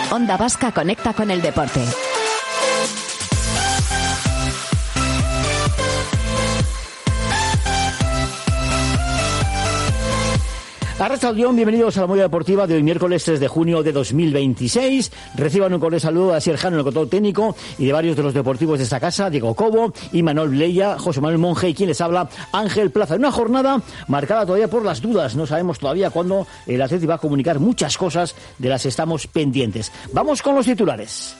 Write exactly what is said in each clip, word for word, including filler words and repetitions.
Onda Vasca conecta con el deporte. Arrachaldeón, bienvenidos a la Movida Deportiva de hoy miércoles tres de junio de dos mil veintiséis. Reciban un cordial saludo a Asier Jano en el control técnico y de varios de los deportivos de esta casa, Diego Cobo, Imanol Bleya, José Manuel Monge y quien les habla, Ángel Plaza. En una jornada marcada todavía por las dudas, no sabemos todavía cuándo el Atleti va a comunicar muchas cosas de las que estamos pendientes. Vamos con los titulares.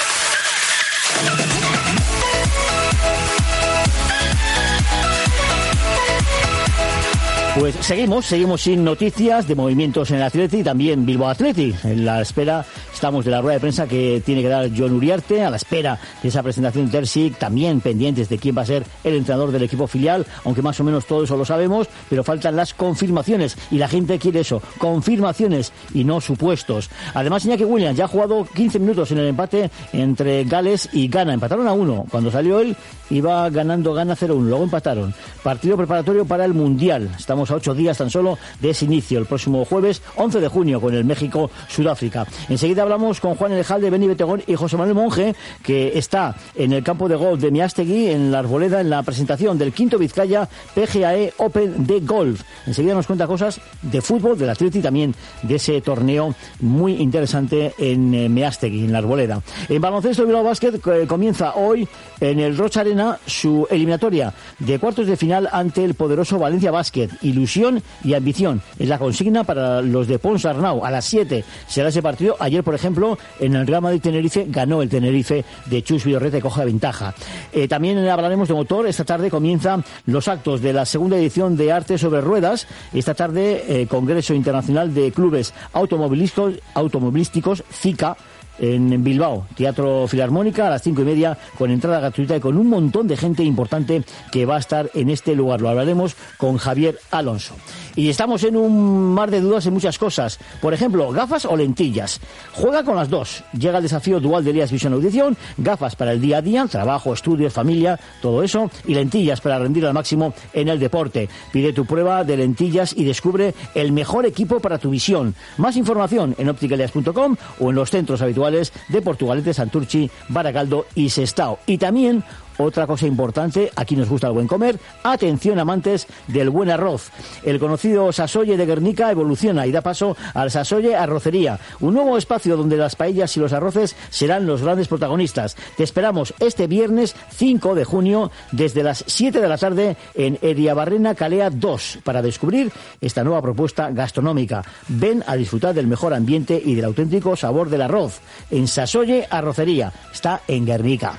Pues seguimos, seguimos sin noticias de movimientos en el Atleti y también Bilbao Athletic. En la espera estamos de la rueda de prensa que tiene que dar Jon Uriarte, a la espera de esa presentación de Terzic, también pendientes de quién va a ser el entrenador del equipo filial, aunque más o menos todo eso lo sabemos, pero faltan las confirmaciones y la gente quiere eso, confirmaciones y no supuestos. Además, Iñaki Williams ya ha jugado quince minutos en el empate entre Gales y Ghana. Empataron a uno. Cuando salió él iba ganando Ghana cero uno, luego empataron. Partido preparatorio para el Mundial. Estamos a ocho días tan solo de ese inicio, el próximo jueves once de junio con el México-Sudáfrica. Enseguida hablamos con Juan Elejalde, Beni Betegón y José Manuel Monge, que está en el campo de golf de Miástegui, en la Arboleda, en la presentación del quinto Vizcaya P G A E Open de golf. Enseguida nos cuenta cosas de fútbol, del Atleti y también de ese torneo muy interesante en eh, Miástegui, en la Arboleda. En baloncesto, Bilbao Basket eh, comienza hoy en el Rocha Arena su eliminatoria de cuartos de final ante el poderoso Valencia Basket. Ilusión y ambición es la consigna para los de Pons Arnau. A las siete será ese partido. Ayer, por ejemplo, en el Real Madrid Tenerife ganó el Tenerife de Chus Vidorreta y coge ventaja. Eh, también hablaremos de motor. Esta tarde comienzan los actos de la segunda edición de Arte sobre Ruedas. Esta tarde, eh, Congreso Internacional de Clubes Automovilísticos, Automovilísticos C I C A, en Bilbao, Teatro Filarmónica, a las cinco y media, con entrada gratuita y con un montón de gente importante que va a estar en este lugar. Lo hablaremos con Javier Alonso. Y estamos en un mar de dudas en muchas cosas. Por ejemplo, gafas o lentillas. Juega con las dos. Llega el desafío dual de Elías Visión Audición, gafas para el día a día, trabajo, estudios, familia, todo eso, y lentillas para rendir al máximo en el deporte. Pide tu prueba de lentillas y descubre el mejor equipo para tu visión. Más información en opticaleas punto com o en los centros habituales de Portugalete, Santurchi, Barakaldo y Sestao. Y también otra cosa importante, aquí nos gusta el buen comer, atención amantes del buen arroz. El conocido Sasoye de Guernica evoluciona y da paso al Sasoye Arrocería, un nuevo espacio donde las paellas y los arroces serán los grandes protagonistas. Te esperamos este viernes cinco de junio desde las siete de la tarde en Eriabarrena Calea dos para descubrir esta nueva propuesta gastronómica. Ven a disfrutar del mejor ambiente y del auténtico sabor del arroz en Sasoye Arrocería. Está en Guernica.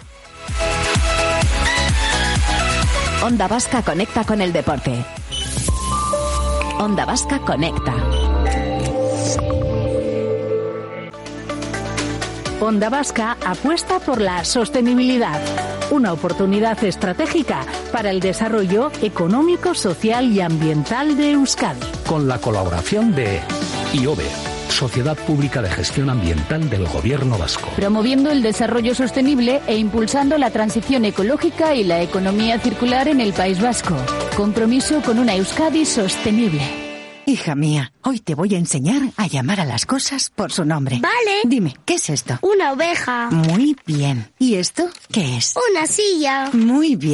Onda Vasca conecta con el deporte. Onda Vasca conecta. Onda Vasca apuesta por la sostenibilidad, una oportunidad estratégica para el desarrollo económico, social y ambiental de Euskadi. Con la colaboración de I O B E, Sociedad Pública de Gestión Ambiental del Gobierno Vasco. Promoviendo el desarrollo sostenible e impulsando la transición ecológica y la economía circular en el País Vasco. Compromiso con una Euskadi sostenible. Hija mía, hoy te voy a enseñar a llamar a las cosas por su nombre. Vale. Dime, ¿qué es esto? Una oveja. Muy bien. ¿Y esto qué es? Una silla. Muy bien.